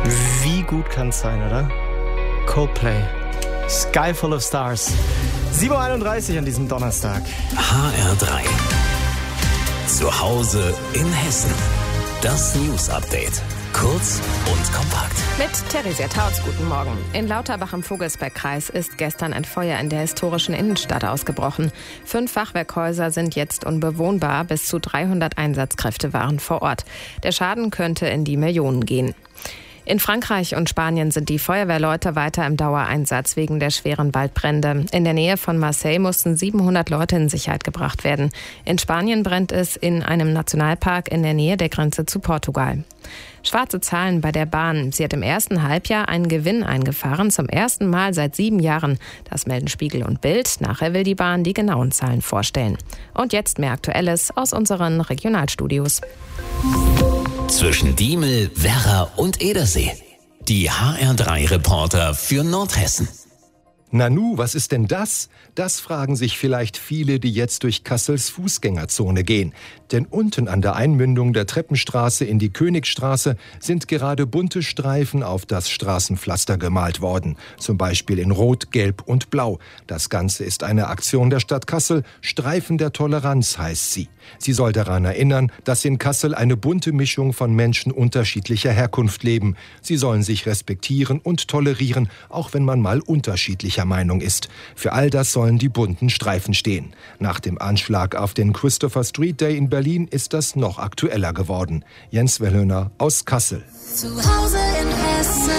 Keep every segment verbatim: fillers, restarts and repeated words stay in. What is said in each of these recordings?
Wie gut kann's sein, oder? Coldplay. Sky Full of Stars. sieben Uhr einunddreißig an diesem Donnerstag. H R drei. Zu Hause in Hessen. Das News Update. Kurz und kompakt. Mit Theresia Tautz, guten Morgen. In Lauterbach im Vogelsbergkreis ist gestern ein Feuer in der historischen Innenstadt ausgebrochen. Fünf Fachwerkhäuser sind jetzt unbewohnbar. Bis zu dreihundert Einsatzkräfte waren vor Ort. Der Schaden könnte in die Millionen gehen. In Frankreich und Spanien sind die Feuerwehrleute weiter im Dauereinsatz wegen der schweren Waldbrände. In der Nähe von Marseille mussten siebenhundert Leute in Sicherheit gebracht werden. In Spanien brennt es in einem Nationalpark in der Nähe der Grenze zu Portugal. Schwarze Zahlen bei der Bahn. Sie hat im ersten Halbjahr einen Gewinn eingefahren, zum ersten Mal seit sieben Jahren. Das melden Spiegel und Bild. Nachher will die Bahn die genauen Zahlen vorstellen. Und jetzt mehr Aktuelles aus unseren Regionalstudios. Zwischen Diemel, Werra und Edersee. Die H R drei Reporter für Nordhessen. Nanu, was ist denn das? Das fragen sich vielleicht viele, die jetzt durch Kassels Fußgängerzone gehen. Denn unten an der Einmündung der Treppenstraße in die Königstraße sind gerade bunte Streifen auf das Straßenpflaster gemalt worden. Zum Beispiel in Rot, Gelb und Blau. Das Ganze ist eine Aktion der Stadt Kassel. Streifen der Toleranz heißt sie. Sie soll daran erinnern, dass in Kassel eine bunte Mischung von Menschen unterschiedlicher Herkunft leben. Sie sollen sich respektieren und tolerieren, auch wenn man mal unterschiedlicher Meinung ist. Für all das sollen die bunten Streifen stehen. Nach dem Anschlag auf den Christopher Street Day in Berlin ist das noch aktueller geworden. Jens Wellhöner aus Kassel. Zu Hause in Hessen.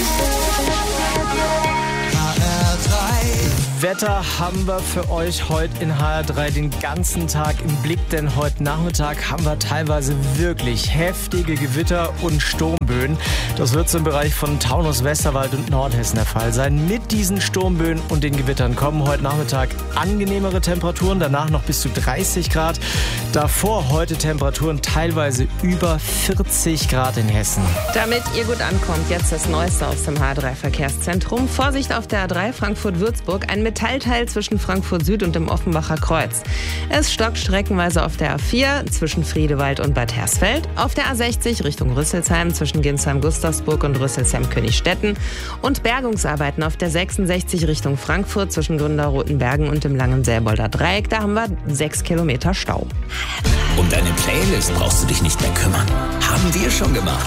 H R drei. Wetter haben wir für euch heute in H R drei den ganzen Tag im Blick, denn heute Nachmittag haben wir teilweise wirklich heftige Gewitter und Sturmböen. Das wird so im Bereich von Taunus, Westerwald und Nordhessen der Fall sein. Mit diesen Sturmböen und den Gewittern kommen heute Nachmittag angenehmere Temperaturen, danach noch bis zu dreißig Grad. Davor heute Temperaturen teilweise über vierzig Grad in Hessen. Damit ihr gut ankommt, jetzt das Neueste aus dem H R drei Verkehrszentrum. Vorsicht auf der A drei Frankfurt-Würzburg, ein Metallteil zwischen Frankfurt Süd und dem Offenbacher Kreuz. Es stockt streckenweise auf der A vier zwischen Friedewald und Bad Hersfeld, auf der A sechzig Richtung Rüsselsheim zwischen Ginsheim-Gustavsburg und Rüsselsheim-Königstetten und Bergungsarbeiten auf der sechsundsechzig Richtung Frankfurt zwischen Gründerrotenbergen und dem Langenselbolder Dreieck. Da haben wir sechs Kilometer Stau. Um deine Playlist brauchst du dich nicht mehr kümmern. Haben wir schon gemacht.